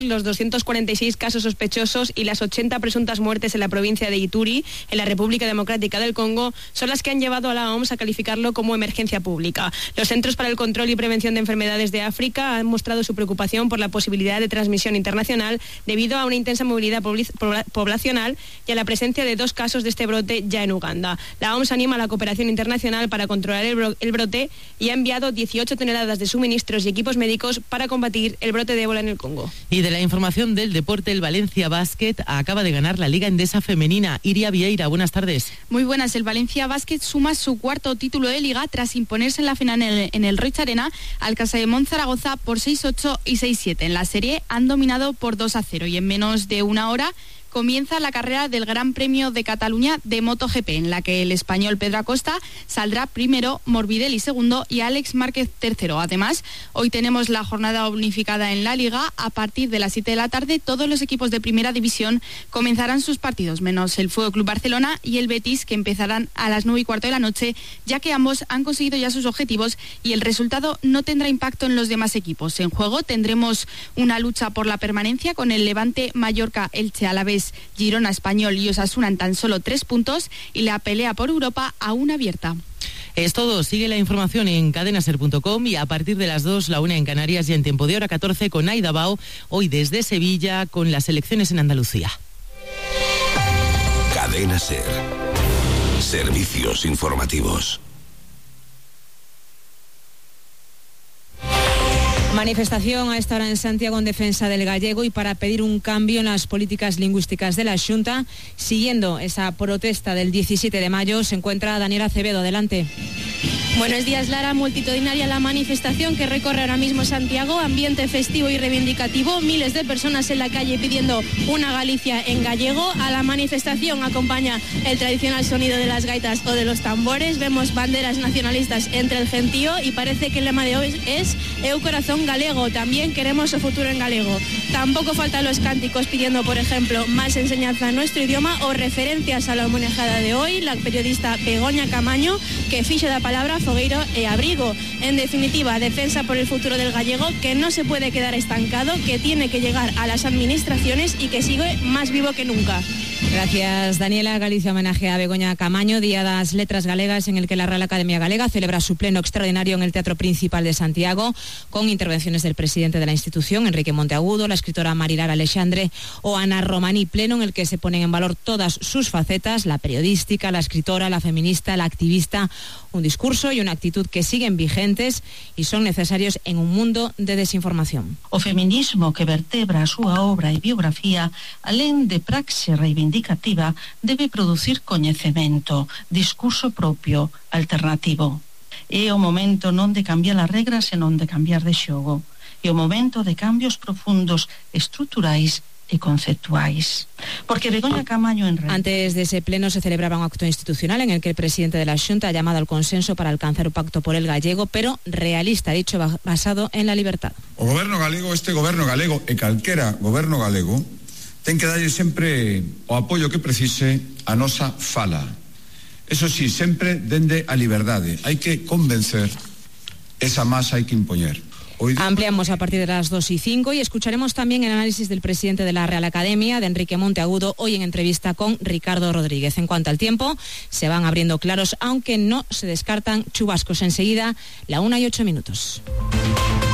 los 246 casos sospechosos y las 80 presuntas muertes en la provincia de Ituri, en la República Democrática del Congo, son las que han llevado a la OMS a calificarlo como emergencia pública. Los Centros para el Control y Prevención de Enfermedades de África han mostrado su preocupación por la posibilidad de transmisión internacional debido a una intensa movilidad poblacional y a la presencia de 2 casos de este brote ya en Uganda. La OMS anima a la cooperación internacional para controlar el brote y ha enviado 18 toneladas de suministros y equipos médicos para combatir el brote de ébola en el Congo. Y de la información del deporte, el Valencia Basket acaba de ganar la Liga Endesa Femenina. Iria Vieira, buenas tardes. Muy buenas. El Valencia Basket suma su 4º título de Liga tras imponerse en la final en el Roig Arena al Casademont Zaragoza por 6-8 y 6-7. En la serie han dominado por 2-0 y en menos de una hora comienza la carrera del Gran Premio de Cataluña de MotoGP, en la que el español Pedro Acosta saldrá primero, Morbidelli segundo y Alex Márquez tercero. Además, hoy tenemos la jornada unificada en la Liga. A partir de las 7 de la tarde, todos los equipos de Primera División comenzarán sus partidos, menos el Fútbol Club Barcelona y el Betis, que empezarán a las 9:15 de la noche, ya que ambos han conseguido ya sus objetivos y el resultado no tendrá impacto en los demás equipos. En juego tendremos una lucha por la permanencia con el Levante, Mallorca, Elche, Alavés, Girona, Español y Osasuna en tan solo 3 puntos y la pelea por Europa aún abierta. Es todo. Sigue la información en cadenaser.com y a partir de las 2, la 1 en Canarias y en tiempo de hora 14 con Aida Bao, hoy desde Sevilla con las elecciones en Andalucía. Cadena Ser. Servicios informativos. Manifestación a esta hora en Santiago en defensa del gallego y para pedir un cambio en las políticas lingüísticas de la Xunta. Siguiendo esa protesta del 17 de mayo se encuentra Daniela Acevedo. Adelante. Buenos días, Lara. Multitudinaria la manifestación que recorre ahora mismo Santiago, ambiente festivo y reivindicativo, miles de personas en la calle pidiendo una Galicia en gallego. A la manifestación acompaña el tradicional sonido de las gaitas o de los tambores. Vemos banderas nacionalistas entre el gentío y parece que el lema de hoy es Eu corazón galego, también queremos o futuro en galego. Tampoco faltan los cánticos pidiendo, por ejemplo, más enseñanza en nuestro idioma o referencias a la homenajeada de hoy, la periodista Begoña Camaño, que fixe da palabra fogueiro e abrigo. En definitiva, defensa por el futuro del gallego, que no se puede quedar estancado, que tiene que llegar a las administraciones y que sigue más vivo que nunca. Gracias, Daniela. Galicia homenajea a Begoña Camaño, Día das Letras Galegas, en el que la Real Academia Galega celebra su pleno extraordinario en el Teatro Principal de Santiago, con intervenciones del presidente de la institución, Enrique Monteagudo, la escritora Marilar Alexandre o Ana Romaní. Pleno en el que se ponen en valor todas sus facetas, la periodística, la escritora, la feminista, la activista, un discurso y una actitud que siguen vigentes y son necesarios en un mundo de desinformación. O feminismo que vertebra a súa obra e biografía, alén de praxe reivindicativa, debe producir coñecemento, discurso propio, alternativo. É o momento non de cambiar as regras, senón de cambiar de xogo. É o momento de cambios profundos, estruturais y conceptuais. Porque Begoña Camaño Antes de ese pleno se celebraba un acto institucional en el que el presidente de la Xunta ha llamado al consenso para alcanzar un pacto por el gallego, pero realista, dicho, basado en la libertad. O goberno galego, este goberno galego e calquera goberno galego ten que darlle sempre o apoio que precise a nosa fala. Eso sí, sempre dende a liberdade. Hai que convencer, esa masa hai que impoñer. Ampliamos a partir de las 2:05 y escucharemos también el análisis del presidente de la Real Academia, de Enrique Monteagudo, hoy en entrevista con Ricardo Rodríguez. En cuanto al tiempo, se van abriendo claros, aunque no se descartan chubascos. Enseguida, la 1:08.